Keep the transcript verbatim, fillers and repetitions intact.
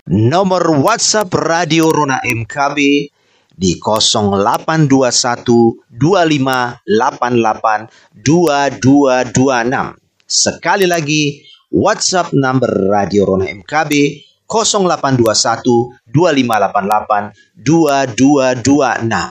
Nomor WhatsApp Radio Rona M K B di nol delapan dua satu dua lima delapan delapan dua dua dua enam. Sekali lagi, WhatsApp number Radio Rona M K B nol delapan dua satu dua lima delapan delapan dua dua dua enam.